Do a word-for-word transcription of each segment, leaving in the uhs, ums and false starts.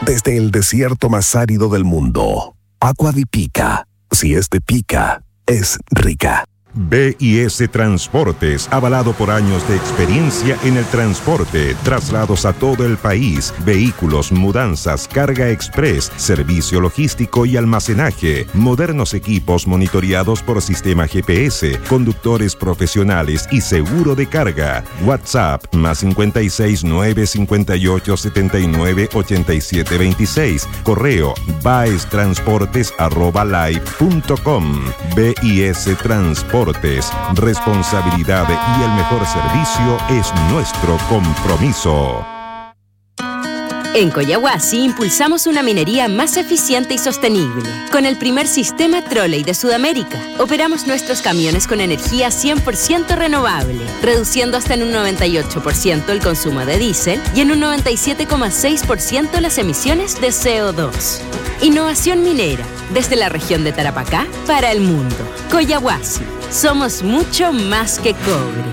desde el desierto más árido del mundo. Agua de Pica. Si es de Pica, es rica. B I S Transportes, avalado por años de experiencia en el transporte, traslados a todo el país, vehículos, mudanzas, carga express, servicio logístico y almacenaje, modernos equipos monitoreados por sistema G P S, conductores profesionales y seguro de carga. WhatsApp más cincuenta y seis, nueve cincuenta y ocho, setenta y nueve, ochenta y siete veintiséis. Correo baestransportes arroba live punto com. B I S Transportes. Responsabilidad y el mejor servicio es nuestro compromiso. En Collahuasi impulsamos una minería más eficiente y sostenible. Con el primer sistema Trolley de Sudamérica, operamos nuestros camiones con energía cien por ciento renovable, reduciendo hasta en un noventa y ocho por ciento el consumo de diésel y en un noventa y siete coma seis por ciento las emisiones de C O dos. Innovación minera, desde la región de Tarapacá para el mundo. Collahuasi, somos mucho más que cobre.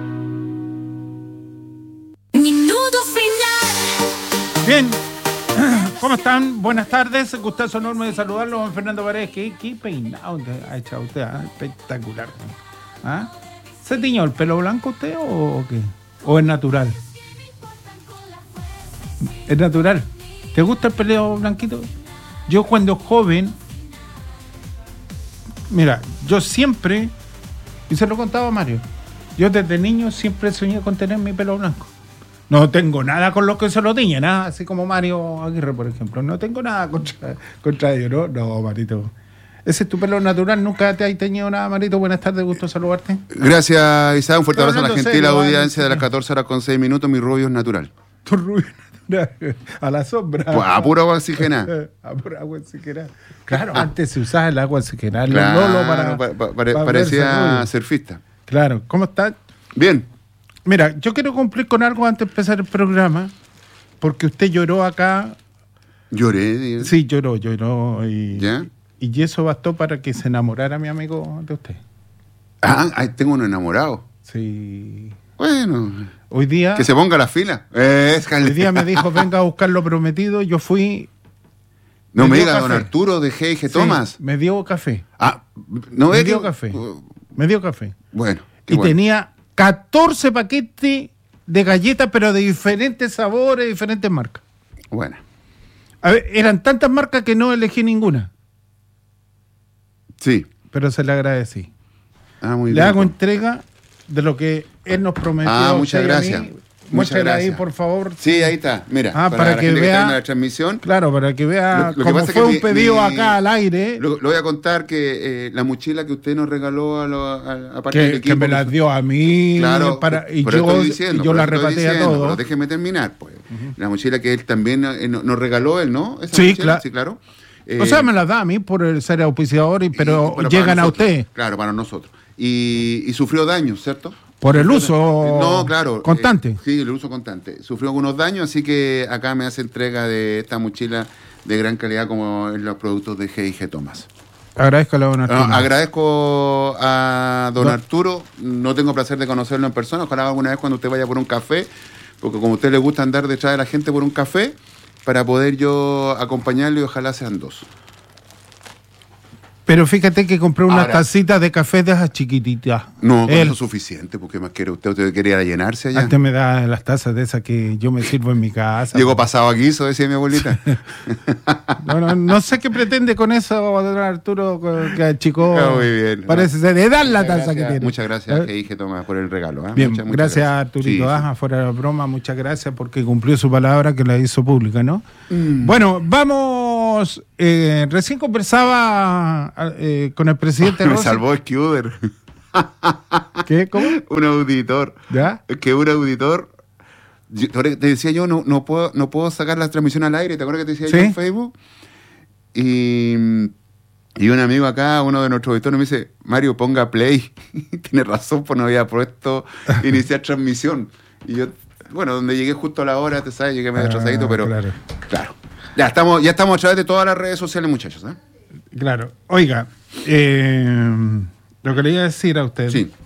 Minuto final. Bien, ¿cómo están? Buenas tardes, gustazo enorme de saludarlos, don Fernando Paredes. ¿Qué, qué peinado ha echado usted? ¿Ah? Espectacular. ¿Ah? ¿Se tiñó el pelo blanco usted o, o qué? ¿O es natural? ¿Es natural? ¿Te gusta el pelo blanquito? Yo cuando joven, mira, yo siempre, y se lo contaba a Mario, yo desde niño siempre soñé con tener mi pelo blanco. No tengo nada con los que se lo tiñen, ¿eh? Así como Mario Aguirre, por ejemplo. No tengo nada contra, contra ellos, ¿no? No, Marito. Ese es tu pelo natural, nunca te has teñido nada, Marito. Buenas tardes, gusto saludarte. Gracias, Isaac. Un fuerte abrazo a la gentil serio, audiencia ¿vale? de las catorce horas con seis minutos. Mi rubio es natural. Tu rubio natural. A la sombra. Pues a pura agua oxigenada. A pura agua oxigenada. Claro, antes se usaba el agua oxigenada. Claro, Lolo para, pa- pa- para parecía verse surfista. Claro, ¿cómo estás? Bien. Mira, yo quiero cumplir con algo antes de empezar el programa, porque usted lloró acá. Lloré. Digo. Sí, lloró, lloró. Y, ¿Ya? y eso bastó para que se enamorara mi amigo de usted. Ah, ahí tengo un enamorado. Sí. Bueno. Hoy día, Que se ponga la fila. Eh, hoy día me dijo, venga a buscar lo prometido. Yo fui. no me me dio diga, don café. Arturo de G I G Sí, Thomas. me dio café. Ah, no Me es dio que- café. Me dio café. Bueno. qué Y bueno. tenía catorce paquetes de galletas, pero de diferentes sabores, diferentes marcas. Bueno. A ver, eran tantas marcas que no elegí ninguna, Sí. pero se le agradecí. Ah, muy Le bien. hago entrega de lo que él nos prometió. Ah, a muchas usted y a mí. gracias. Muchas Muéstrela ahí, gracias. por favor. Sí, ahí está. Mira, Ah, para la que gente vea- está viendo la transmisión. Claro, para que vea Lo- lo que cómo pasa es fue que un mi- pedido mi- acá al aire, Lo, lo voy a contar que eh, la mochila que usted nos regaló a, lo, a, a parte del que, equipo. que me la dio a mí, Claro, para, y por eso yo, estoy diciendo, y yo por la eso estoy repateé a diciendo, todo. pero déjeme terminar, pues. La mochila que él también eh, no- nos regaló él, ¿no? Esa Sí, mochila, claro. sí, claro. O Eh, sea, me la da a mí por el ser auspiciador, y, pero y- para llegan a nosotros. usted Claro, para nosotros. Y, y sufrió daños, ¿cierto? por el Sufrió uso da- No, claro. constante. eh, sí, el uso constante. Sufrió algunos daños, así que acá me hace entrega de esta mochila de gran calidad como en los productos de G I G Thomas. Agradezco a la dona No, Arturo. agradezco a don No. Arturo, no tengo placer de conocerlo en persona, ojalá alguna vez cuando usted vaya por un café, porque como a usted le gusta andar detrás de la gente por un café, para poder yo acompañarlo y ojalá sean dos. Pero fíjate que compré unas Ahora- tacitas de café de esas chiquititas. No, con Él, eso es suficiente, porque más quiere usted, usted quería llenarse allá. antes me da las tazas de esas que yo me sirvo en mi casa. Llegó pasado aquí, eso decía mi abuelita. No, no, no sé qué pretende con eso, don Arturo, con- que al chico Ah, muy bien. parece ser de dar la Muchas taza que gracias, tiene. Muchas gracias, ¿Eh? G I G Thomas, por el regalo. ¿eh? Bien, Muchas, muchas gracias, Arturito. Sí, sí. Ah, fuera de la broma, muchas gracias porque cumplió su palabra que la hizo pública, ¿no? Mm. Bueno, vamos. eh, recién conversaba eh, con el presidente Me Rossi. salvó Scuder, ¿Qué? ¿Cómo? un auditor. ¿Ya? Es que un auditor. yo- te decía yo, no, no, puedo, no puedo sacar la transmisión al aire. ¿Te acuerdas que te decía Sí. yo en Facebook? Y, y un amigo acá, uno de nuestros auditores, me dice: Mario, ponga play. Tiene razón, pues no había puesto iniciar transmisión. Y yo, bueno, donde llegué justo a la hora, te sabes, llegué medio Ah, atrasadito, pero. claro. Claro. Ya estamos, ya estamos a través de todas las redes sociales, muchachos. ¿eh? Claro. Oiga, eh, lo que le iba a decir a usted, Sí.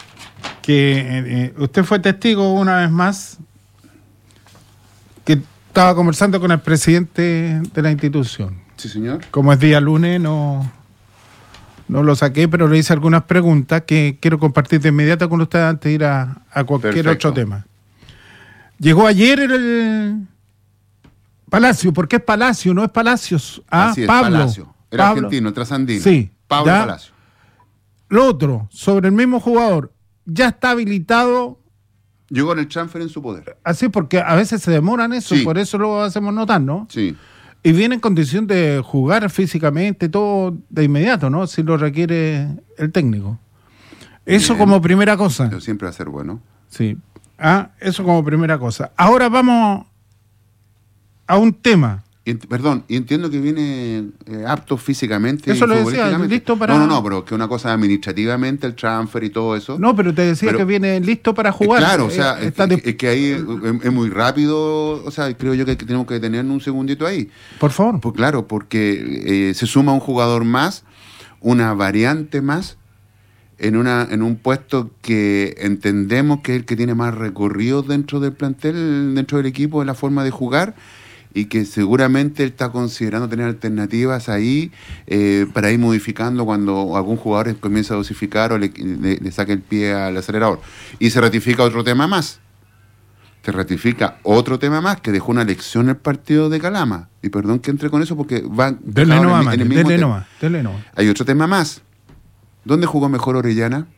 que eh, usted fue testigo una vez más que estaba conversando con el presidente de la institución. Sí, señor. Como es día lunes, no, no lo saqué, pero le hice algunas preguntas que quiero compartir de inmediato con usted antes de ir a, a cualquier Perfecto. otro tema. Llegó ayer el Palacio. ¿Por qué es Palacio? No es Palacios. Ah, Así es, Pablo. Palacio. Era Pablo. argentino, trasandino. Sí. Pablo ya. Palacio. Lo otro, sobre el mismo jugador, ya está habilitado. Llegó en el transfer en su poder. Así, porque a veces se demoran eso, Sí. por eso lo hacemos notar, ¿no? Sí. Y viene en condición de jugar físicamente, todo de inmediato, ¿no? Si lo requiere el técnico. Eso Bien. como primera cosa. Pero siempre va a ser bueno. Sí. Ah, eso como primera cosa. Ahora vamos a un tema. Y ent- perdón, y entiendo que viene eh, apto físicamente. Eso y lo decía, futbolísticamente. listo para- No, no, no, pero que una cosa administrativamente, el transfer y todo eso. No, pero te decía Pero- que viene listo para Eh, jugar. claro, o Eh, sea, es, está es- de- es que ahí es, es muy rápido, o sea, creo yo que tenemos que tener un segundito ahí. Por favor. Pues claro, porque eh, se suma un jugador más, una variante más, en una en un puesto que entendemos que es el que tiene más recorrido dentro del plantel, dentro del equipo, de la forma de jugar, y que seguramente él está considerando tener alternativas ahí eh, para ir modificando cuando algún jugador comienza a dosificar o le, le, le saca el pie al acelerador. Y se ratifica otro tema más. Se ratifica otro tema más que dejó una lección el partido de Calama. Y perdón que entre con eso porque van Dele en el nomás, mi- en Mario, el mismo dele tema. nomás, dele nomás. Hay otro tema más. ¿Dónde jugó mejor Orellana?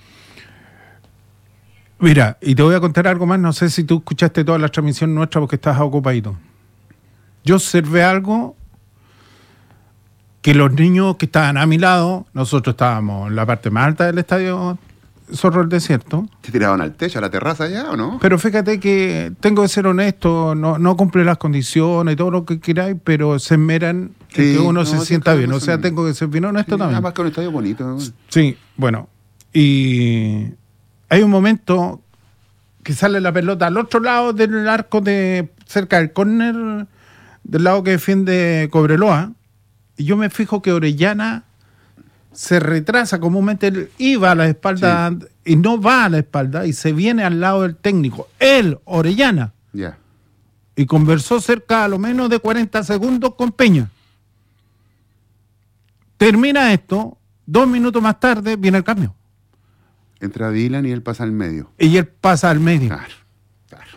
Mira, y te voy a contar algo más. No sé si tú escuchaste toda la transmisión nuestra porque estabas ocupadito. Yo observé algo que los niños que estaban a mi lado, nosotros estábamos en la parte más alta del estadio Zorro del Desierto, ¿Se tiraban al techo, a la terraza ya o no? pero fíjate que tengo que ser honesto, no, no cumple las condiciones y todo lo que queráis, pero se esmeran en Sí, que uno no, se sí, sienta claro, bien. O eso sea, no. tengo que ser bien honesto Sí, también. además que un estadio bonito. bueno. Sí, bueno. Y hay un momento que sale la pelota al otro lado del arco de cerca del córner, del lado que defiende Cobreloa, y yo me fijo que Orellana se retrasa. Comúnmente él iba a la espalda y no va a la espalda y se viene al lado del técnico, él, Orellana, Ya. y conversó cerca a lo menos de cuarenta segundos con Peña. Termina esto, dos minutos más tarde viene el cambio. Entra Dylan y él pasa al medio. Y él pasa al medio. Claro, claro.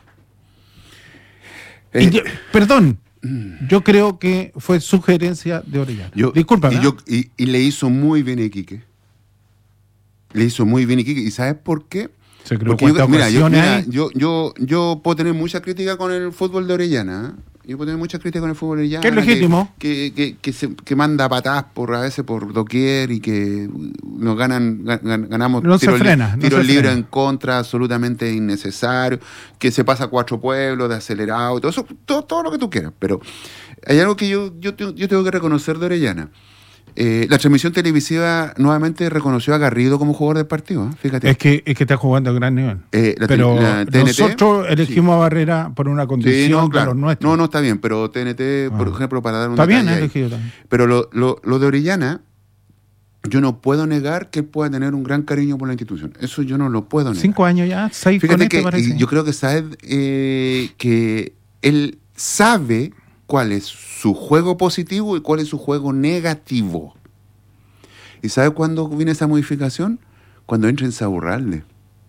Y Eh, yo- perdón, yo creo que fue sugerencia de Orellana. yo- Discúlpame. Y, yo- y- y le hizo muy bien a Iquique. Le hizo muy bien a Iquique. ¿Y sabes por qué? Se creó Porque yo, cuántas mira, yo, ocasiones mira, hay. yo, yo, yo puedo tener mucha crítica con el fútbol de Orellana. ¿eh? Yo puedo tener mucha crítica con el fútbol de Orellana. Que es legítimo. Que, que, que, se- que manda patadas por, a veces por doquier y que nos ganan, gan- gan- ganamos No se tiros, li- frena, no tiros se libres frena. en contra, absolutamente innecesario. Que se pasa a cuatro pueblos de acelerado y todo eso, todo, todo lo que tú quieras. Pero hay algo que yo, yo, te- yo tengo que reconocer de Orellana. Eh, la transmisión televisiva nuevamente reconoció a Garrido como jugador del partido. ¿eh? Fíjate. Es que, es que está jugando a gran nivel. Eh, la te- pero la T N T, nosotros elegimos a Barrera por una condición Sí, no, de claro. los nuestros. No, no está bien, pero T N T, por Ah. ejemplo, para dar un Está bien, detalle eh, ahí. elegido también. Pero lo, lo, lo de Orellana, yo no puedo negar que él pueda tener un gran cariño por la institución. Eso yo no lo puedo negar. Cinco años ya, seis con Fíjate este que parece. y yo creo que sabe eh, que él sabe cuál es su juego positivo y cuál es su juego negativo. ¿Y sabe cuándo viene esa modificación? Cuando entra en Saurralde.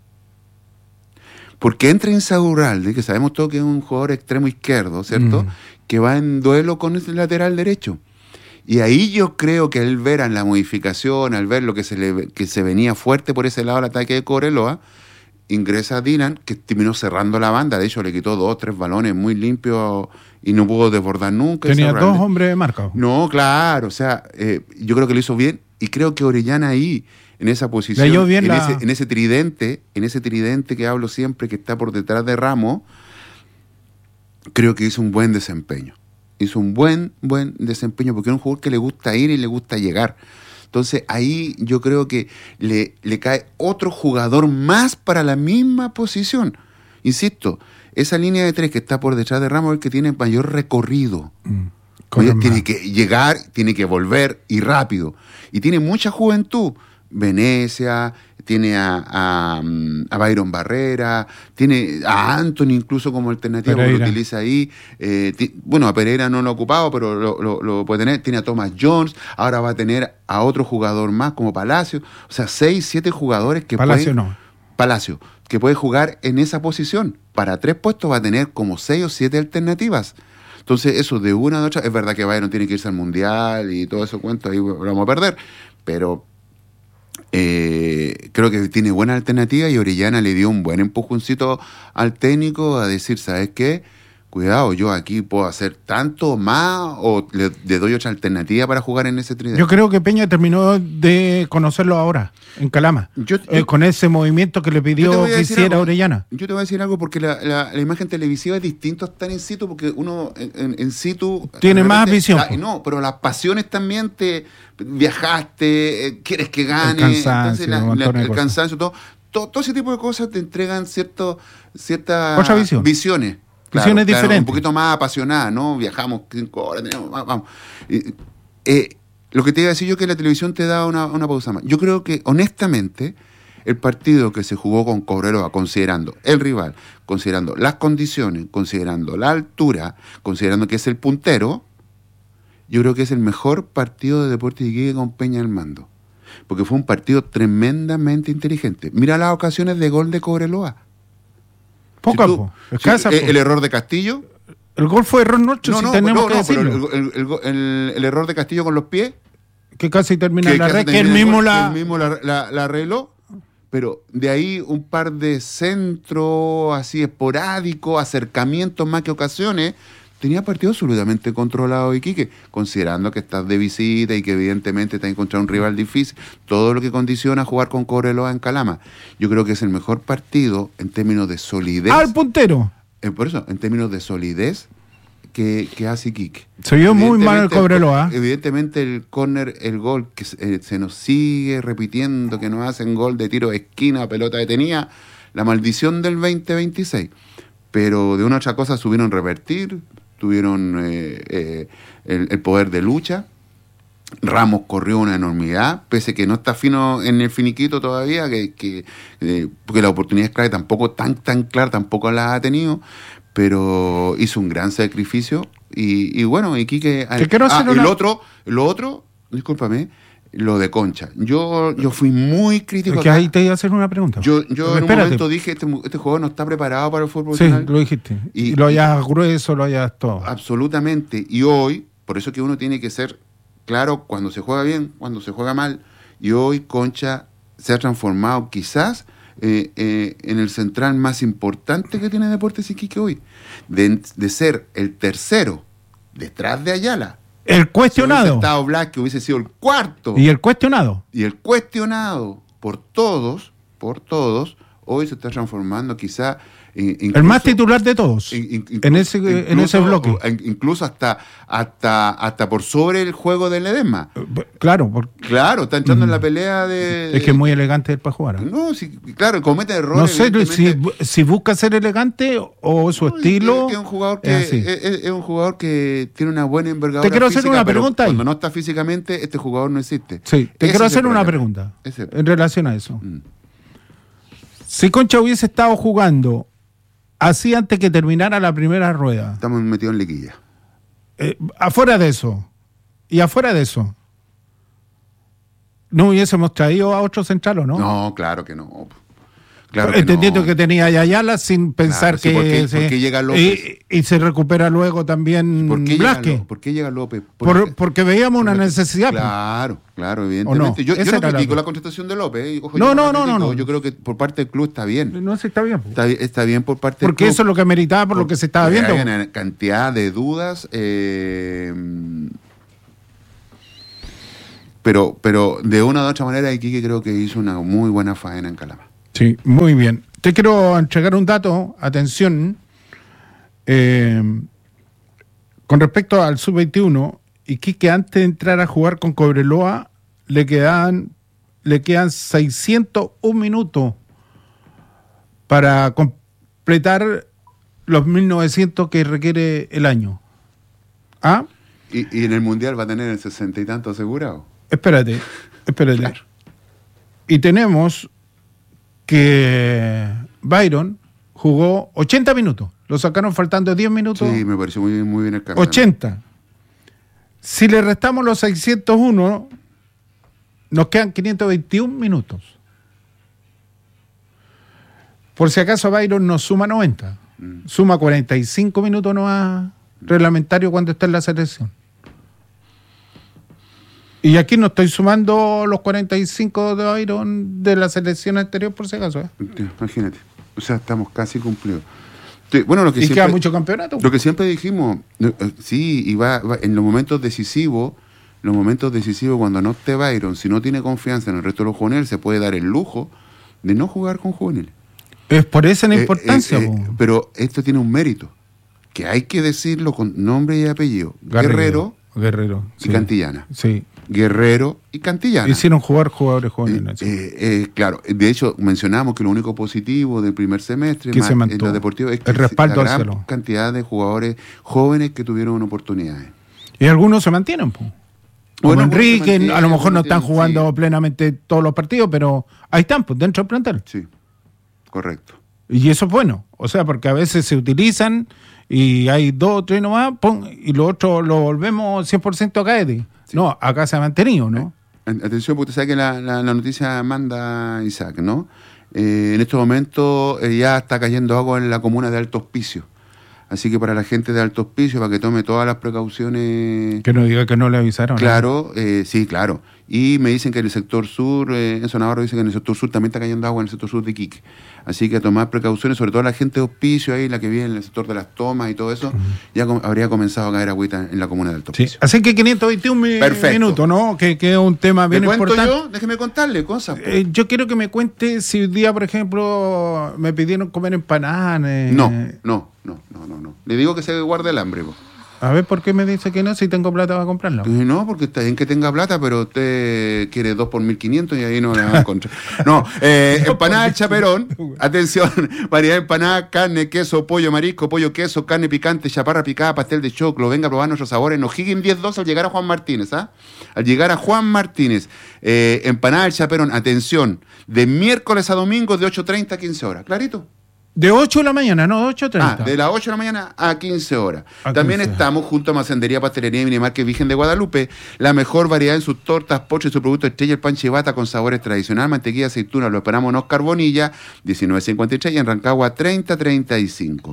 Porque entra en Saurralde, que sabemos todos que es un jugador extremo izquierdo, ¿cierto? Mm. Que va en duelo con el lateral derecho. Y ahí yo creo que al ver en la modificación, al ver lo que se le que se venía fuerte por ese lado el ataque de Cobreloa, ingresa Dylan, que terminó cerrando la banda. De hecho, le quitó dos, tres balones muy limpios y no pudo desbordar nunca. Tenía Saurralde. dos hombres marcados. No, claro, o sea, eh, yo creo que lo hizo bien y creo que Orellana ahí, en esa posición, Leyó bien en, la- ese, en ese tridente, en ese tridente que hablo siempre, que está por detrás de Ramos, creo que hizo un buen desempeño. Hizo un buen, buen desempeño, porque es un jugador que le gusta ir y le gusta llegar. Entonces ahí yo creo que le, le cae otro jugador más para la misma posición. Insisto, esa línea de tres que está por detrás de Ramos es el que tiene mayor recorrido. Mm. Oye, Corre tiene más. que llegar, tiene que volver y rápido. Y tiene mucha juventud. Venecia, tiene a, a, a Byron Barrera, tiene a Anthony incluso como alternativa, porque lo utiliza ahí. Eh, ti, bueno, a Pereira no lo ha ocupado, pero lo, lo, lo puede tener. Tiene a Thomas Jones, ahora va a tener a otro jugador más como Palacio. O sea, seis, siete jugadores que Palacio pueden... no. Palacio, que puede jugar en esa posición. Para tres puestos va a tener como seis o siete alternativas. Entonces, eso de una a otra, es verdad que Byron tiene que irse al Mundial y todo eso cuento, ahí lo vamos a perder, pero eh, creo que tiene buena alternativa y Orellana le dio un buen empujoncito al técnico a decir, ¿sabes qué? Cuidado, yo aquí puedo hacer tanto más o le, le doy otra alternativa para jugar en ese tridente. Yo creo que Peña terminó de conocerlo ahora, en Calama, yo, yo, eh, con ese movimiento que le pidió que hiciera algo, Orellana. Yo te voy a decir algo porque la, la, la imagen televisiva es distinto a estar en situ, porque uno en, en, en situ... Tiene más visión. La, no, pero las pasiones también te... Viajaste, eh, quieres que gane, el cansancio, entonces la, la, el cansancio todo, todo, todo ese tipo de cosas te entregan cierto, ciertas visión. visiones. Claro, Visiones claro, diferentes. Un poquito más apasionadas, ¿no? Viajamos cinco horas, tenemos, vamos. Eh, eh, lo que te iba a decir yo es que la televisión te da una, una pausa más. Yo creo que, honestamente, el partido que se jugó con Cobreloa, considerando el rival, considerando las condiciones, considerando la altura, considerando que es el puntero, yo creo que es el mejor partido de Deportes Iquique con Peña al mando. Porque fue un partido tremendamente inteligente. Mira las ocasiones de gol de Cobreloa. Poco si a poco. Escasa, si, el, el error de Castillo. El gol fue error nuestro, no, si no, tenemos no, que no, decirlo. Pero el, el, el, el error de Castillo con los pies. Que casi termina que la casi red, que termina él mismo gol, la... él mismo la, la, la arregló. Pero de ahí un par de centros así esporádicos, acercamientos más que ocasiones. Tenía partido absolutamente controlado Iquique, considerando que estás de visita y que evidentemente te has encontrado un rival difícil. Todo lo que condiciona jugar con Cobreloa en Calama. Yo creo que es el mejor partido en términos de solidez. ¡Al puntero! Eh, por eso, en términos de solidez que, que hace Iquique. Se vio muy mal el Cobreloa. Evidentemente el córner, el gol que eh, se nos sigue repitiendo, que nos hacen gol de tiro de esquina, pelota detenida, la maldición del veinte veintiséis. Pero de una otra cosa supieron revertir, tuvieron eh, eh, el, el poder de lucha. Ramos corrió una enormidad, pese que no está fino en el finiquito todavía, que, que eh, porque la oportunidad es clave tampoco tan tan clara, tampoco la ha tenido, pero hizo un gran sacrificio y, y bueno, Iquique... Te quiero hacer ah, una... el otro, lo otro, discúlpame, lo de Concha. Yo, yo fui muy crítico. Es que acá. Ahí te iba a hacer una pregunta. Yo, yo en un Espérate. momento dije, este, este jugador no está preparado para el fútbol Sí, profesional. lo dijiste. Y- Y, lo hayas grueso, lo hayas todo. Absolutamente. Y hoy, por eso que uno tiene que ser claro cuando se juega bien, cuando se juega mal. Y hoy Concha se ha transformado quizás eh, eh, en el central más importante que tiene Deportes Iquique hoy. De, de ser el tercero detrás de Ayala. El Si hubiese cuestionado. estado Black, que hubiese sido el cuarto. Y el cuestionado. Y el cuestionado por todos, por todos, hoy se está transformando quizá in- incluso, El más titular de todos. in- in- en ese, en incluso- ese bloque. in- Incluso hasta, hasta, hasta por sobre el juego del Edesma. Claro, porque Claro, está entrando en Mm. la pelea de... es que es muy elegante él para jugar. No, sí, claro, comete errores. No sé si, evidentemente. si busca ser elegante o su No, estilo. Es, que es un jugador que es así. es, es- es un jugador que tiene una buena envergadura. Te quiero hacer física, una pero pregunta ahí. Cuando no está físicamente, este jugador no existe. Sí, te Ese quiero es el hacer una problema. pregunta Ese- en relación a eso. Mm. Si Concha hubiese estado jugando así antes que terminara la primera rueda, Estamos metidos en liquilla. eh, afuera de eso, y afuera de eso, ¿no hubiésemos traído a otro central o no? No, claro que no. Claro que Entendiendo no. que tenía a Ayala sin pensar Claro, sí, que... ¿por qué- se- por qué llega López? Y, y se recupera luego también ¿Por qué, llega, Blasque. Ló- ¿Por qué llega López? Por- porque veíamos una necesidad. Claro, claro, evidentemente. no? Yo, yo Esa no era la- critico la contratación de López. eh, ojo, No, yo no, la no, critico. no, no. Yo creo que por parte del club está bien. No sé, está bien. Está, está bien por parte Porque del club. eso es lo que meritaba por lo que se estaba Porque viendo. Hay una cantidad de dudas. eh, pero, pero de una u otra manera, Iquique creo que hizo una muy buena faena en Calama. Sí, muy bien. Te quiero entregar un dato, atención, eh, con respecto al sub veintiuno, Iquique antes de entrar a jugar con Cobreloa le quedan, le quedan seiscientos un minutos para completar los mil novecientos que requiere el año. ¿Ah? Y, y en el Mundial va a tener el sesenta y tanto asegurado. Espérate, espérate. Claro. Y tenemos que Byron jugó ochenta minutos. Lo sacaron faltando diez minutos. Sí, me pareció muy, muy bien el cambio. ochenta. Si le restamos los seiscientos uno, nos quedan quinientos veintiún minutos. Por si acaso Byron nos suma noventa. Mm. Suma cuarenta y cinco minutos no más reglamentario cuando está en la selección. Y aquí no estoy sumando los cuarenta y cinco de Byron de la selección anterior, por si acaso. ¿eh? Imagínate. O sea, estamos casi cumplidos. Sí, bueno, lo que y siempre, queda mucho campeonato. Lo que siempre dijimos, sí, y va, va en los momentos decisivos, los momentos decisivos cuando no esté Byron, si no tiene confianza en el resto de los juveniles, se puede dar el lujo de no jugar con juveniles. Es por eso la importancia. Eh, eh, eh, pero esto tiene un mérito, que hay que decirlo con nombre y apellido. Guerrero, Guerrero, Guerrero y sí. Cantillana. Sí. Guerrero y Cantillana. Hicieron jugar jugadores jóvenes. Eh, eh, eh, claro, de hecho mencionamos que lo único positivo del primer semestre que más, se en lo deportivo es que el respaldo la gran cielo. cantidad de jugadores jóvenes que tuvieron oportunidades. Y algunos se mantienen, pues. Como Bueno, Enrique, bueno, a lo mejor no están jugando sí. plenamente todos los partidos, pero ahí están, pues, dentro del plantel. Sí, correcto. Y eso es bueno, o sea, porque a veces se utilizan y hay dos o tres nomás, pon, y lo otro lo volvemos cien por ciento acá, Eddie. Sí. No, acá se ha mantenido, ¿no? Atención, porque usted sabe que la, la, la noticia manda Isaac, ¿no? Eh, en estos momentos eh, ya está cayendo agua en la comuna de Alto Hospicio. Así que para la gente de Alto Hospicio, para que tome todas las precauciones... Que no diga que no le avisaron. Claro, eh, sí, claro. Y me dicen que en el sector sur, eh, en Navarro dicen que en el sector sur también está cayendo agua en el sector sur de Iquique. Así que a tomar precauciones, sobre todo la gente de Hospicio ahí, la que vive en el sector de las tomas y todo eso, uh-huh. ya com- habría comenzado a caer agüita en la comuna de Alto Hospicio. Sí. Así que quinientos veintiún mi- minutos, ¿no? Que, que es un tema bien ¿Me cuento importante. yo? Déjeme contarle cosas. Eh, yo quiero que me cuente si un día, por ejemplo, me pidieron comer empanadas. Eh... No, no, no, no, no, no. Le digo que se guarde el hambre, po. A ver, ¿por qué me dice que no? Si tengo plata para comprarla. No, porque está bien que tenga plata, pero usted quiere dos por mil quinientos y ahí no la va a encontrar. No, eh, empanada del Chaperón. Atención, variedad de empanada, carne, queso, pollo, marisco, pollo, queso, carne picante, chaparra picada, pastel de choclo. Venga a probar nuestros sabores en O'Higgins diez dos al llegar a Juan Martínez, ¿ah? Al llegar a Juan Martínez. Eh, empanada del Chaperón, atención, de miércoles a domingo de ocho treinta a quince horas. ¿Clarito? De ocho de la mañana, no de ocho treinta. Ah, de las ocho de la mañana a quince horas. A También quince. Estamos junto a Macendería, Pastelería y Minimarket Virgen de Guadalupe. La mejor variedad en sus tortas, postres y su producto estrella, el pan chivata con sabores tradicionales, mantequilla, aceituna. Lo esperamos en Oscar Bonilla, diecinueve cincuenta y tres, y en Rancagua, treinta treinta y cinco.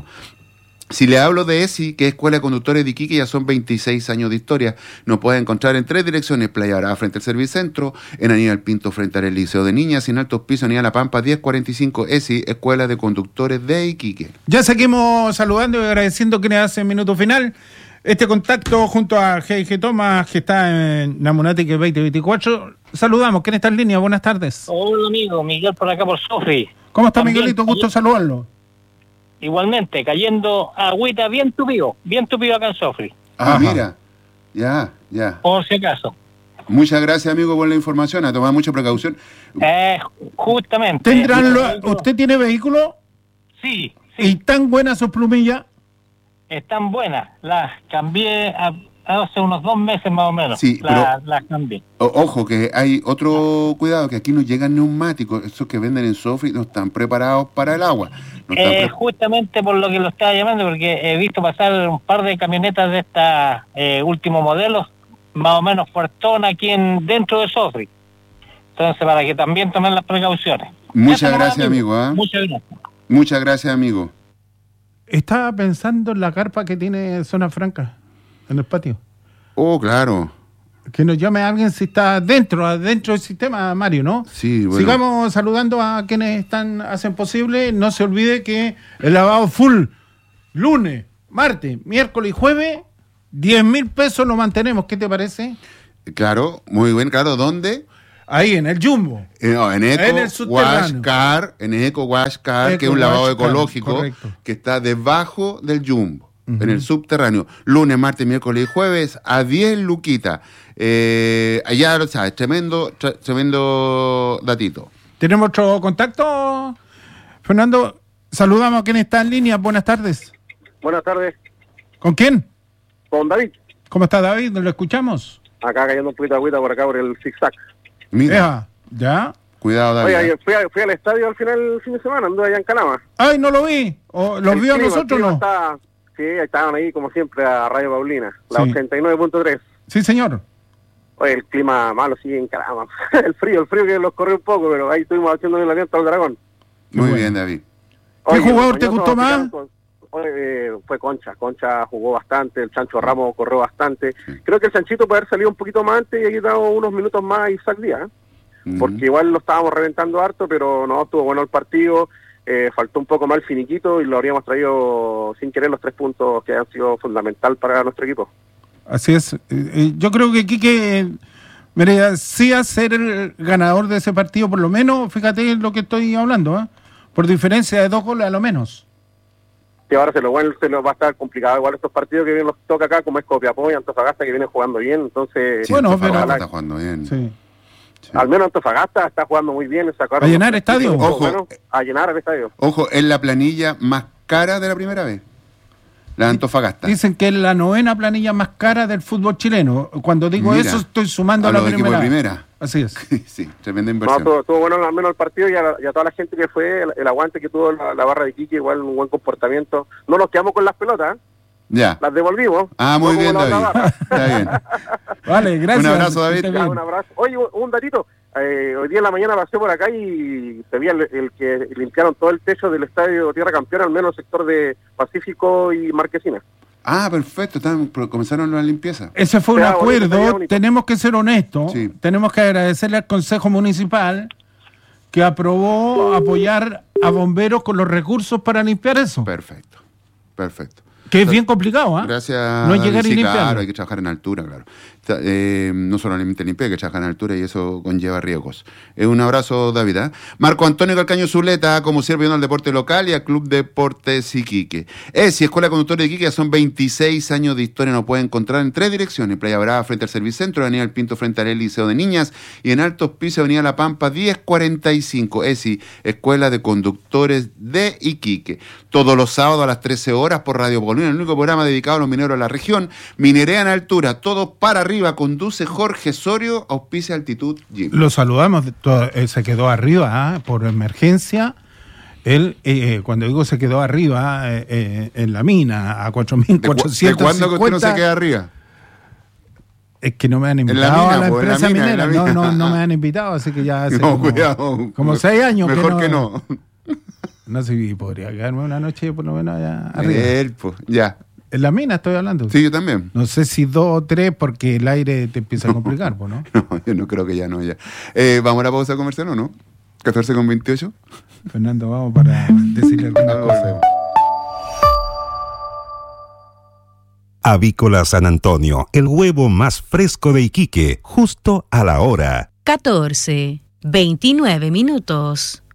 Si le hablo de E S I, que es Escuela de Conductores de Iquique, ya son veintiséis años de historia. Nos puede encontrar en tres direcciones: Playa Brava frente al Servicentro, en Aníbal Pinto frente al Liceo de Niñas, y en Altos Pisos, Aníbal La Pampa diez cuarenta y cinco. E S I, Escuela de Conductores de Iquique. Ya seguimos saludando y agradeciendo quienes hacen minuto final. Este contacto junto a G G Thomas, que está en Namunatic veinte veinticuatro. Saludamos. ¿Quién está en línea? Buenas tardes. Hola, amigo. Miguel por acá por Sofri. ¿Cómo está, También, Miguelito? Gusto saludarlo. Igualmente, cayendo agüita bien tupido, bien tupido acá en Sofri. Ah, Ajá. mira. Ya, ya. Por si acaso. Muchas gracias, amigo, por la información. A tomar mucha precaución. Eh, justamente. ¿Tendrán lo- Eh, ¿Usted tiene vehículo? Sí, ¿Y sí. tan buenas sus plumillas? Están buenas. Las cambié a- hace unos dos meses más o menos. Sí, La- Las cambié. O- ojo, que hay otro cuidado, que aquí nos llegan neumáticos. Esos que venden en Sofri no están preparados para el agua. No están Eh, pre- justamente por lo que lo estaba llamando, porque he visto pasar un par de camionetas de estos eh, últimos modelos, más o menos fuertona aquí en, dentro de Sofri. Entonces, para que también tomen las precauciones. Muchas Eso nomás, gracias, amigo. ¿ah? Muchas gracias. Muchas gracias, amigo. Estaba pensando en la carpa que tiene Zona Franca, en el patio. Oh, claro. Que nos llame alguien si está dentro, dentro del sistema, Mario, ¿no? Sí, bueno. Sigamos saludando a quienes están hacen posible. No se olvide que el lavado full, lunes, martes, miércoles y jueves, diez mil pesos lo mantenemos. ¿Qué te parece? Claro, muy bien, claro. ¿Dónde? Ahí, en el Jumbo. Eh, no, en Eco En el Wash subterráneo. Car, en Eco Wash Car, Eco que es un lavado Wash Car, ecológico correcto. que está debajo del Jumbo, Ujú. en el subterráneo. Lunes, martes, miércoles y jueves a diez luquitas. Eh, allá, lo sabes, tremendo, tre- tremendo datito. ¿Tenemos otro contacto? Fernando, saludamos a quien está en línea. Buenas tardes. Buenas tardes, ¿Con quién? con David. ¿Cómo está David? ¿Lo escuchamos? Acá cayendo un poquito de agüita por acá por el zigzag. Mira, Ea, ¿ya? Cuidado, David. Oye, fui, a- fui al estadio al final del fin de semana, anduve allá en Calama. Ay, no lo vi. ¿O ¿Los El vio a clima, nosotros el o clima no? estaba- sí, estaban ahí como siempre a Radio Paulina, la Sí. ochenta y nueve punto tres. Sí, señor. Oye, el clima malo sigue en Calama. el frío, el frío que los corrió un poco, pero ahí estuvimos haciendo el aliento al dragón. Muy bueno. bien, David. ¿Qué jugador los te Mañosos gustó más? quedaron con- oye, eh, fue Concha. Concha jugó bastante, el Chancho Ramos corrió bastante. Creo que el Chanchito puede haber salido un poquito más antes y ha quitado unos minutos más a Isaac Díaz, ¿eh? Ujú. Porque igual lo estábamos reventando harto, pero no, estuvo bueno el partido. Eh, faltó un poco más el finiquito y lo habríamos traído sin querer los tres puntos que han sido fundamental para nuestro equipo. Así es. Eh, eh, yo creo que Quique merecía ser el ganador de ese partido, por lo menos, fíjate lo que estoy hablando, ¿eh? Por diferencia de dos goles a lo menos. Que ahora se lo, bueno, se lo va a estar complicado igual estos partidos que vienen los toca acá, como es Copiapó y Antofagasta, que vienen jugando bien. Entonces, Sí, Bueno, Antofagasta pero- está jugando bien. Sí. Sí. al menos Antofagasta está jugando muy bien. Sacaron ¿A llenar los- estadio? Ojo. Bueno, a llenar el estadio. Ojo, es la planilla más cara de la primera vez. La de Antofagasta. Dicen que es la novena planilla más cara del fútbol chileno. Cuando digo Mira, eso, estoy sumando a la los equipos primera. de primera. Así es. Sí, tremenda No, inversión. estuvo, estuvo bueno al menos el partido y a, la- y a toda la gente que fue, el, el aguante que tuvo la, la barra de Quique, igual un buen comportamiento. No nos quedamos con las pelotas, ¿eh? Ya. Las devolvimos. Ah, muy no bien, como la David. otra barra. Está bien. Vale, gracias. Un abrazo, David. Esté Ya, bien. un abrazo. Oye, un, un datito. Eh, hoy día en la mañana pasé por acá y se veía el, el que limpiaron todo el techo del estadio Tierra Campeona, al menos el sector de Pacífico y Marquesina. Ah, perfecto. Están, comenzaron la limpieza. Ese fue un Sea bonito, acuerdo. sea bonito. Tenemos que ser honestos. Sí. Tenemos que agradecerle al Consejo Municipal que aprobó apoyar a bomberos con los recursos para limpiar eso. Perfecto. Perfecto. Que es bien complicado, ¿ah? Gracias. No es David. llegar y Sí, limpiarlo. claro, hay que trabajar en altura, claro. Ta- eh, no solamente limpiar, hay que trabajar en altura y eso conlleva riesgos. Eh, un abrazo, David. ¿eh? Marco Antonio Calcaño Zuleta, como sirve al deporte local y al Club Deportes Iquique. ESI, Escuela Conductor de Iquique, son veintiséis años de historia, nos puede encontrar en tres direcciones: Playa Brava frente al Servicentro, Avenida El Pinto frente al Liceo de Niñas y en Alto Hospicio, Avenida La Pampa diez cuarenta y cinco. ESI, Escuela de Conductores de Iquique. Todos los sábados a las trece horas por Radio Paulina, el único programa dedicado a los mineros de la región. Minería en altura, todo para arriba, conduce Jorge Sorio, auspicia Altitud Gym. Lo saludamos. todo- eh, se quedó arriba ¿ah? por emergencia. Él, eh, cuando digo se quedó arriba, eh, eh, en la mina, a cuatro mil ¿De, cu- ¿De cuatrocientos cuándo que usted no se cincuenta. queda arriba? Es que no me han la invitado mina, a la po, en la empresa mina, en la minera. No, mina. no, no me han invitado, así que ya hace No, como, cuidado. como seis años Mejor que que no. no. No sé si podría quedarme una noche por lo menos allá arriba. Él, pues, ya. En la mina estoy hablando. Sí, yo también. No sé si dos o tres porque el aire te empieza a complicar, pues, ¿no? No, yo no creo que ya no, ya. Eh, ¿Vamos a la pausa comercial o no? ¿catorce con veintiocho? Fernando, vamos para decirle alguna Ahora cosa. volvemos. Avícola San Antonio, el huevo más fresco de Iquique, justo a la hora. catorce, veintinueve minutos.